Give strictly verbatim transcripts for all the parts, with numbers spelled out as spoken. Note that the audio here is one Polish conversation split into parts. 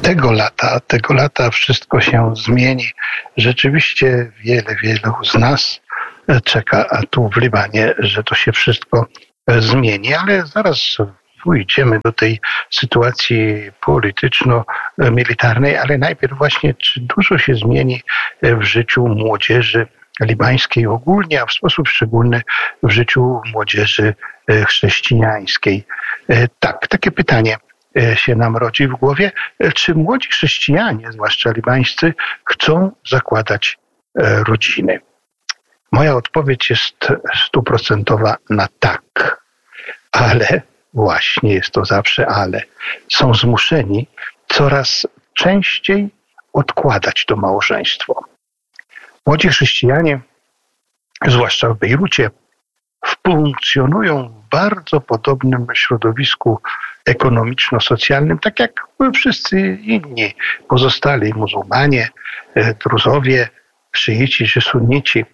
tego lata, tego lata wszystko się zmieni. Rzeczywiście wiele, wielu z nas czeka a tu w Libanie, że to się wszystko zmieni, ale zaraz pójdziemy do tej sytuacji polityczno-militarnej, ale najpierw właśnie, czy dużo się zmieni w życiu młodzieży libańskiej ogólnie, a w sposób szczególny w życiu młodzieży chrześcijańskiej. Tak, takie pytanie się nam rodzi w głowie. Czy młodzi chrześcijanie, zwłaszcza libańscy, chcą zakładać rodziny? Moja odpowiedź jest stuprocentowa na tak, ale właśnie jest to zawsze ale. Są zmuszeni coraz częściej odkładać to małżeństwo. Młodzi chrześcijanie, zwłaszcza w Bejrucie, funkcjonują w bardzo podobnym środowisku ekonomiczno-socjalnym, tak jak wszyscy inni pozostali muzułmanie, druzowie, szyici czy sunnici.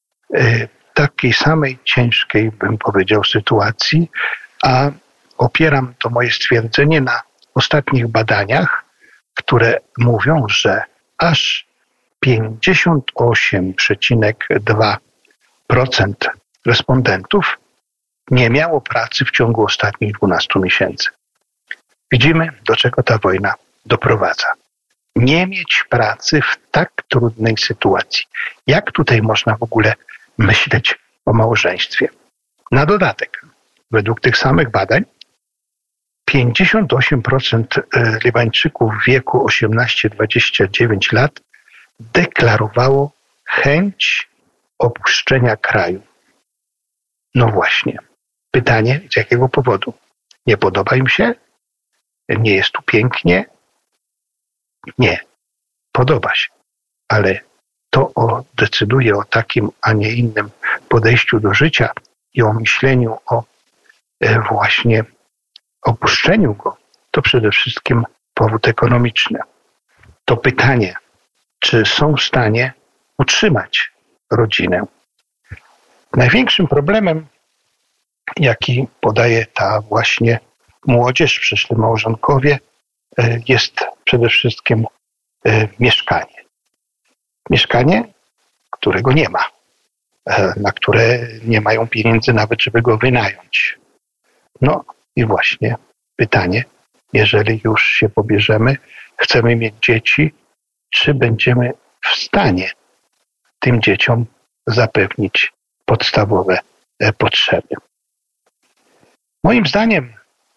Takiej samej ciężkiej, bym powiedział, sytuacji, a opieram to moje stwierdzenie na ostatnich badaniach, które mówią, że aż pięćdziesiąt osiem przecinek dwa procent respondentów nie miało pracy w ciągu ostatnich dwunastu miesięcy. Widzimy, do czego ta wojna doprowadza. Nie mieć pracy w tak trudnej sytuacji. Jak tutaj można w ogóle myśleć o małżeństwie? Na dodatek, według tych samych badań, pięćdziesiąt osiem procent Libańczyków w wieku osiemnaście do dwudziestu dziewięciu lat deklarowało chęć opuszczenia kraju. No właśnie. Pytanie, z jakiego powodu? Nie podoba im się? Nie jest tu pięknie? Nie. Podoba się. Ale to o, decyduje o takim, a nie innym podejściu do życia i o myśleniu o e, właśnie opuszczeniu go, to przede wszystkim powód ekonomiczny. To pytanie, czy są w stanie utrzymać rodzinę. Największym problemem, jaki podaje ta właśnie młodzież, przyszli małżonkowie, jest przede wszystkim mieszkanie. Mieszkanie, którego nie ma, na które nie mają pieniędzy nawet, żeby go wynająć. No i właśnie pytanie, jeżeli już się pobierzemy, chcemy mieć dzieci, czy będziemy w stanie tym dzieciom zapewnić podstawowe potrzeby. Moim zdaniem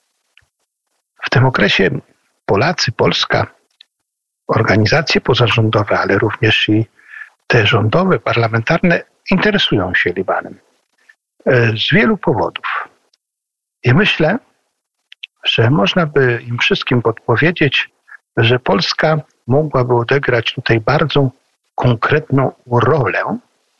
w tym okresie Polacy, Polska, organizacje pozarządowe, ale również i te rządowe, parlamentarne interesują się Libanem z wielu powodów. I myślę, że można by im wszystkim podpowiedzieć, że Polska mogłaby odegrać tutaj bardzo konkretną rolę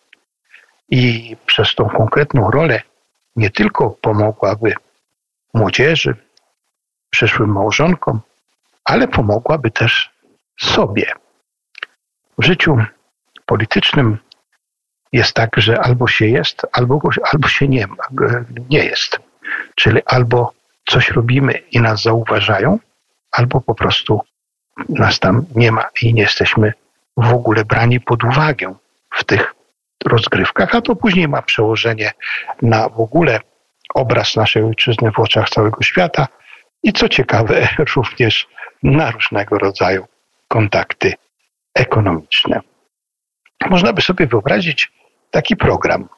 i przez tą konkretną rolę nie tylko pomogłaby młodzieży, przyszłym małżonkom, ale pomogłaby też sobie. W życiu politycznym jest tak, że albo się jest, albo, albo się nie, nie jest. Czyli albo coś robimy i nas zauważają, albo po prostu nas tam nie ma i nie jesteśmy w ogóle brani pod uwagę w tych rozgrywkach, a to później ma przełożenie na w ogóle obraz naszej ojczyzny w oczach całego świata i co ciekawe również na różnego rodzaju kontakty ekonomiczne. Można by sobie wyobrazić taki program.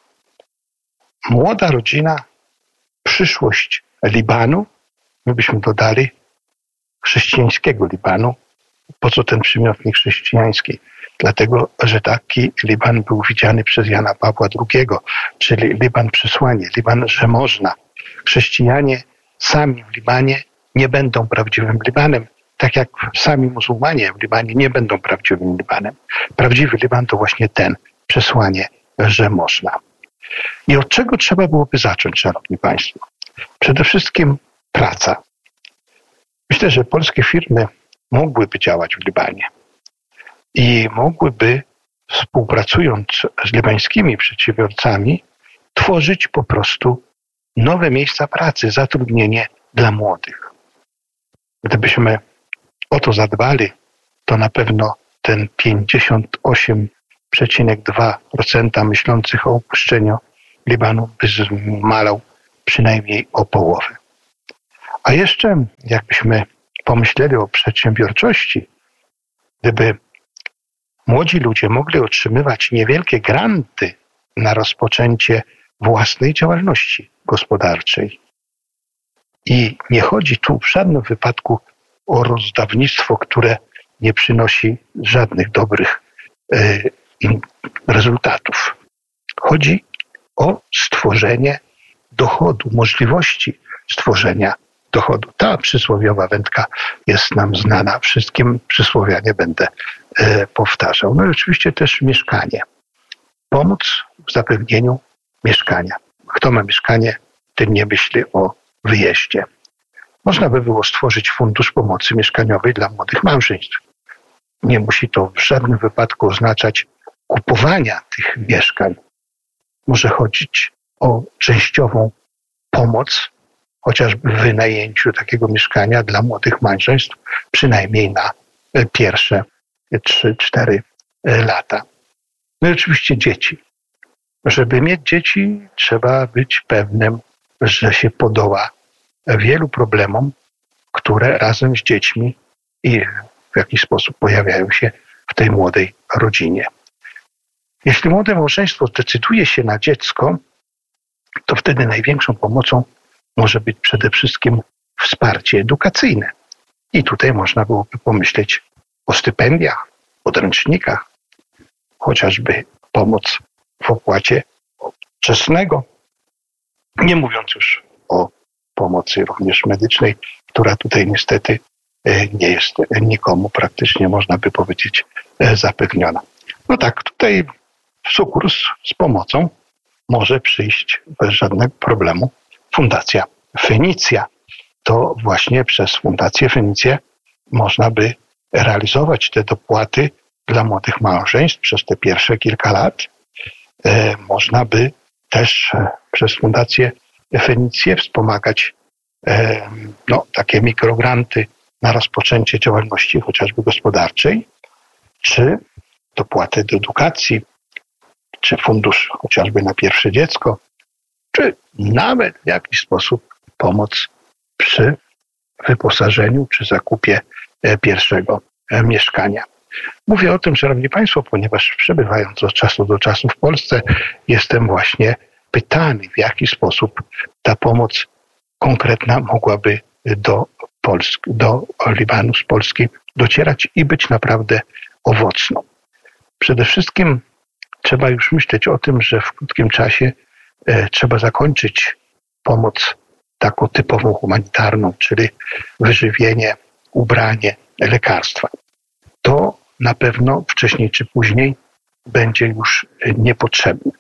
Młoda rodzina, przyszłość Libanu, my byśmy dodali chrześcijańskiego Libanu. Po co ten przymiotnik chrześcijański? Dlatego, że taki Liban był widziany przez Jana Pawła drugiego, czyli Liban przesłanie, Liban, że można. Chrześcijanie sami w Libanie nie będą prawdziwym Libanem, tak jak sami muzułmanie w Libanie nie będą prawdziwym Libanem. Prawdziwy Liban to właśnie ten, przesłanie, że można. I od czego trzeba byłoby zacząć, szanowni państwo? Przede wszystkim praca. Myślę, że polskie firmy mogłyby działać w Libanie i mogłyby, współpracując z libańskimi przedsiębiorcami, tworzyć po prostu nowe miejsca pracy, zatrudnienie dla młodych. Gdybyśmy o to zadbali, to na pewno ten pięćdziesiąt osiem przecinek dwa procent myślących o opuszczeniu Libanu by zmalał przynajmniej o połowę. A jeszcze jakbyśmy pomyśleli o przedsiębiorczości, gdyby młodzi ludzie mogli otrzymywać niewielkie granty na rozpoczęcie własnej działalności gospodarczej. I nie chodzi tu w żadnym wypadku o rozdawnictwo, które nie przynosi żadnych dobrych y, rezultatów. Chodzi o stworzenie dochodu, możliwości stworzenia dochodu. Ta przysłowiowa wędka jest nam znana. Wszystkim przysłowia nie będę y, powtarzał. No i oczywiście też mieszkanie. Pomóc w zapewnieniu mieszkania. Kto ma mieszkanie, ten nie myśli o wyjeździe. Można by było stworzyć fundusz pomocy mieszkaniowej dla młodych małżeństw. Nie musi to w żadnym wypadku oznaczać kupowania tych mieszkań. Może chodzić o częściową pomoc, chociażby w wynajęciu takiego mieszkania dla młodych małżeństw, przynajmniej na pierwsze trzy cztery lata. No i oczywiście dzieci. Żeby mieć dzieci, trzeba być pewnym, że się podoła wielu problemom, które razem z dziećmi i w jakiś sposób pojawiają się w tej młodej rodzinie. Jeśli młode małżeństwo zdecyduje się na dziecko, to wtedy największą pomocą może być przede wszystkim wsparcie edukacyjne. I tutaj można byłoby pomyśleć o stypendiach, podręcznikach, chociażby pomoc w opłacie wczesnego, nie mówiąc już o pomocy również medycznej, która tutaj niestety nie jest nikomu praktycznie, można by powiedzieć, zapewniona. No tak, tutaj sukurs z pomocą może przyjść bez żadnego problemu Fundacja Fenicja. To właśnie przez Fundację Fenicję można by realizować te dopłaty dla młodych małżeństw przez te pierwsze kilka lat. E, można by też przez Fundację Fenicję wspomagać e, no, takie mikrogranty na rozpoczęcie działalności chociażby gospodarczej, czy dopłaty do edukacji, czy fundusz chociażby na pierwsze dziecko, czy nawet w jakiś sposób pomoc przy wyposażeniu czy zakupie pierwszego mieszkania. Mówię o tym, szanowni państwo, ponieważ przebywając od czasu do czasu w Polsce, jestem właśnie pytany, w jaki sposób ta pomoc konkretna mogłaby do Polski, do Libanu z Polski docierać i być naprawdę owocną. Przede wszystkim trzeba już myśleć o tym, że w krótkim czasie e, trzeba zakończyć pomoc taką typową humanitarną, czyli wyżywienie, ubranie, lekarstwa. To na pewno wcześniej czy później będzie już niepotrzebne.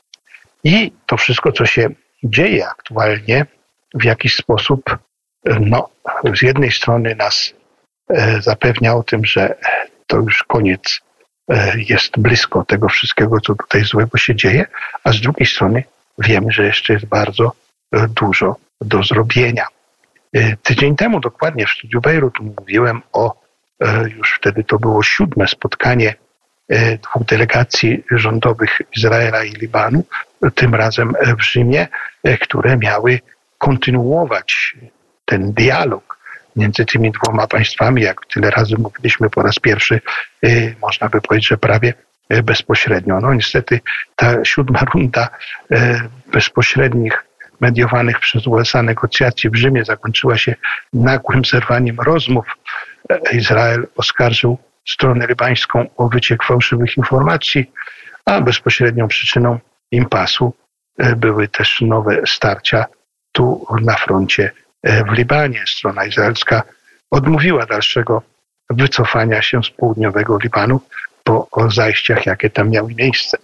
I to wszystko, co się dzieje aktualnie, w jakiś sposób no, z jednej strony nas e, zapewnia o tym, że to już koniec e, jest blisko tego wszystkiego, co tutaj złego się dzieje, a z drugiej strony wiemy, że jeszcze jest bardzo e, dużo do zrobienia. E, tydzień temu dokładnie w studiu Bejrut mówiłem o, e, już wtedy to było siódme spotkanie e, dwóch delegacji rządowych Izraela i Libanu, tym razem w Rzymie, e, które miały kontynuować ten dialog między tymi dwoma państwami, jak tyle razy mówiliśmy po raz pierwszy, yy, można by powiedzieć, że prawie yy, bezpośrednio. No niestety ta siódma runda yy, bezpośrednich, mediowanych przez U S A negocjacji w Rzymie zakończyła się nagłym zerwaniem rozmów. Yy, Izrael oskarżył stronę libańską o wyciek fałszywych informacji, a bezpośrednią przyczyną impasu yy, były też nowe starcia tu na froncie w Libanie. Strona izraelska odmówiła dalszego wycofania się z południowego Libanu po zajściach, jakie tam miały miejsce.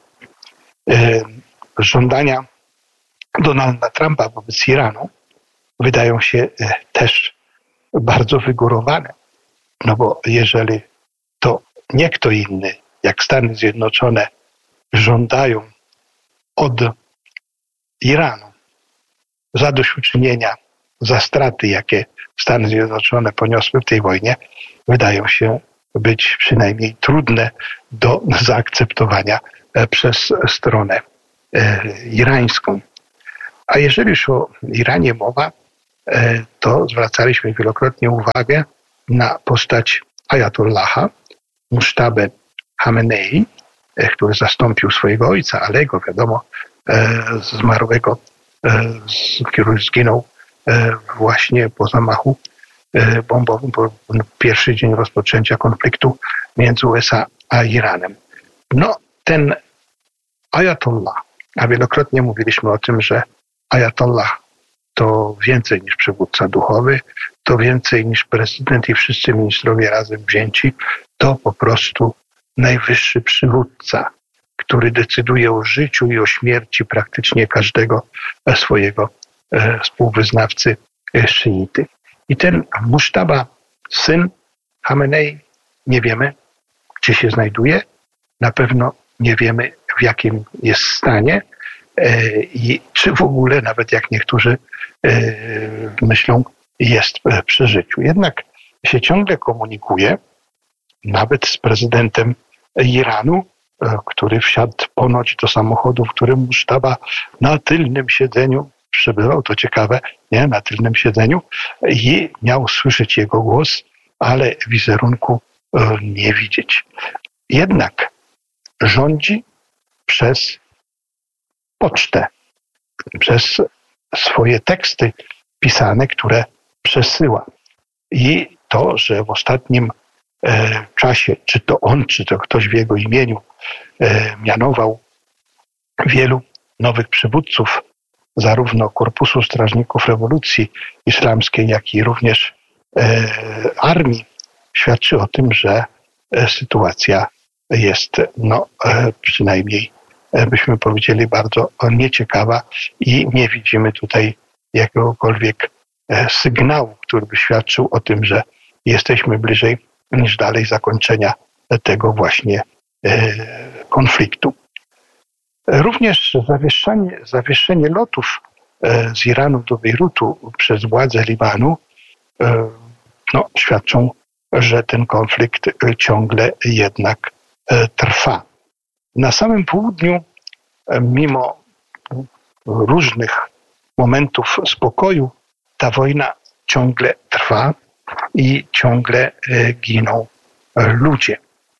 Żądania Donalda Trumpa wobec Iranu wydają się też bardzo wygórowane, no bo jeżeli to nie kto inny, jak Stany Zjednoczone żądają od Iranu zadośćuczynienia za straty, jakie Stany Zjednoczone poniosły w tej wojnie, wydają się być przynajmniej trudne do zaakceptowania przez stronę irańską. A jeżeli już o Iranie mowa, to zwracaliśmy wielokrotnie uwagę na postać Ajatollaha Musztabę Chamenei, który zastąpił swojego ojca, Alego, wiadomo, zmarłego, który zginął właśnie po zamachu bombowym, po pierwszy dzień rozpoczęcia konfliktu między U S A a Iranem. No, ten Ajatollah, a wielokrotnie mówiliśmy o tym, że Ajatollah to więcej niż przywódca duchowy, to więcej niż prezydent i wszyscy ministrowie razem wzięci, to po prostu najwyższy przywódca, który decyduje o życiu i o śmierci praktycznie każdego swojego współwyznawcy szyity. I ten Musztaba, syn Chamenei, nie wiemy, gdzie się znajduje. Na pewno nie wiemy, w jakim jest stanie i czy w ogóle, nawet jak niektórzy myślą, jest przy życiu. Jednak się ciągle komunikuje, nawet z prezydentem Iranu, który wsiadł ponoć do samochodu, w którym Musztaba na tylnym siedzeniu przebywał, to ciekawe, nie, na tylnym siedzeniu, i miał słyszeć jego głos, ale wizerunku nie widzieć. Jednak rządzi przez pocztę, przez swoje teksty pisane, które przesyła. I to, że w ostatnim e, czasie, czy to on, czy to ktoś w jego imieniu e, mianował wielu nowych przywódców zarówno Korpusu Strażników Rewolucji Islamskiej, jak i również e, armii, świadczy o tym, że e, sytuacja jest, no e, przynajmniej e, byśmy powiedzieli, bardzo nieciekawa i nie widzimy tutaj jakiegokolwiek e, sygnału, który by świadczył o tym, że jesteśmy bliżej niż dalej zakończenia tego właśnie e, konfliktu. Również zawieszenie, zawieszenie lotów z Iranu do Bejrutu przez władze Libanu no, świadczą, że ten konflikt ciągle jednak trwa. Na samym południu, mimo różnych momentów spokoju, ta wojna ciągle trwa i ciągle giną ludzie.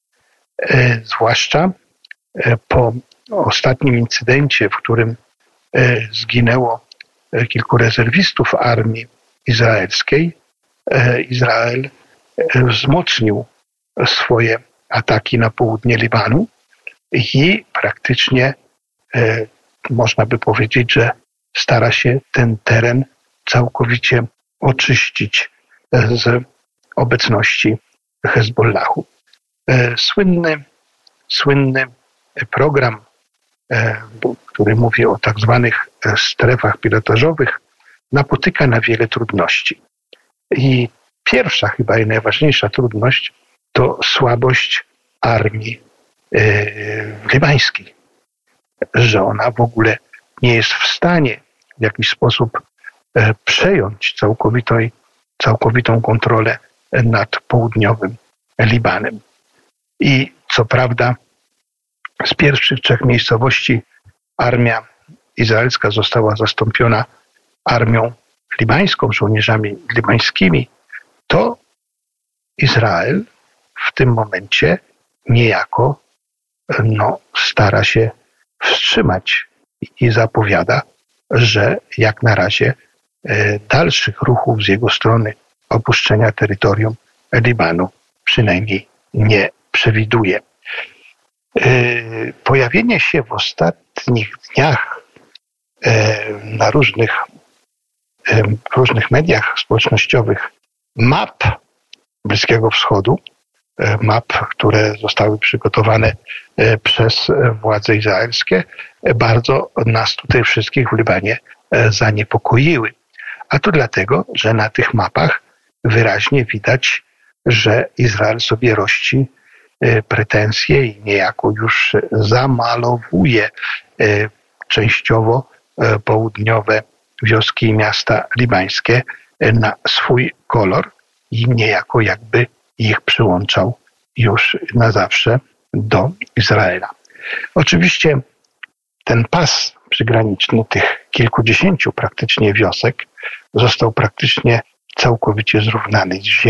Zwłaszcza po ostatnim incydencie, w którym zginęło kilku rezerwistów armii izraelskiej, Izrael wzmocnił swoje ataki na południe Libanu i praktycznie można by powiedzieć, że stara się ten teren całkowicie oczyścić z obecności Hezbollahu. Słynny, słynny program, który mówi o tak zwanych strefach pilotażowych, napotyka na wiele trudności. I pierwsza, chyba i najważniejsza trudność to słabość armii libańskiej, że ona w ogóle nie jest w stanie w jakiś sposób przejąć całkowitą, całkowitą kontrolę nad południowym Libanem. I co prawda z pierwszych trzech miejscowości armia izraelska została zastąpiona armią libańską, żołnierzami libańskimi, to Izrael w tym momencie niejako no, stara się wstrzymać i zapowiada, że jak na razie e, dalszych ruchów z jego strony opuszczenia terytorium Libanu przynajmniej nie przewiduje. E, pojawienie się w ostatnich dniach e, na różnych, e, różnych mediach społecznościowych map Bliskiego Wschodu, map, które zostały przygotowane przez władze izraelskie, bardzo nas tutaj wszystkich w Libanie zaniepokoiły. A to dlatego, że na tych mapach wyraźnie widać, że Izrael sobie rości pretensje i niejako już zamalowuje częściowo południowe wioski i miasta libańskie na swój kolor i niejako jakby ich przyłączał już na zawsze do Izraela. Oczywiście ten pas przygraniczny tych kilkudziesięciu praktycznie wiosek został praktycznie całkowicie zrównany z ziemią.